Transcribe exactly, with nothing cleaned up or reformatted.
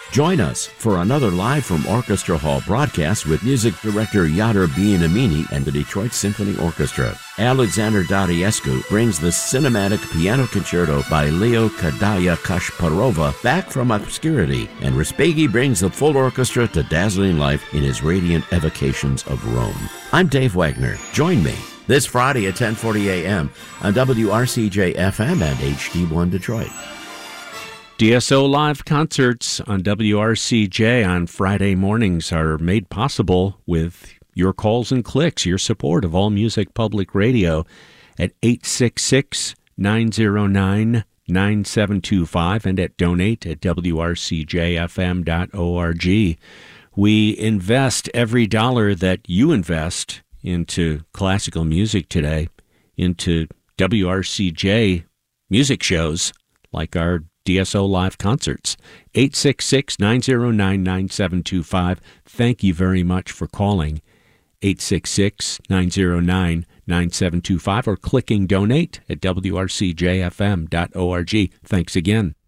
Join us for another Live from Orchestra Hall broadcast with music director Yadar Bienamini and the Detroit Symphony Orchestra. Alexander Dariescu brings the cinematic piano concerto by Leo Kadaya Kashparova back from obscurity, and Respighi brings the full orchestra to dazzling life in his radiant evocations of Rome. I'm Dave Wagner. Join me this Friday at ten forty a.m. on W R C J F M and H D one Detroit. D S O Live concerts on W R C J on Friday mornings are made possible with your calls and clicks, your support of All Music Public Radio at eight six six, nine zero nine, nine seven two five and at donate at W R C J F M dot org. We invest every dollar that you invest into classical music today, into W R C J music shows like our D S O Live concerts. eight six six, nine zero nine, nine seven two five. Thank you very much for calling. eight six six, nine zero nine, nine seven two five or clicking donate at W R C J F M dot org. Thanks again.